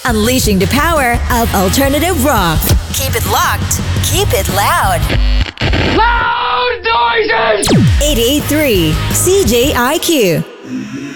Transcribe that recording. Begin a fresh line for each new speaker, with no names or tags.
unleashing the power of alternative rock. Keep it locked. Keep it loud.
Loud noises!
88.3 CJIQ.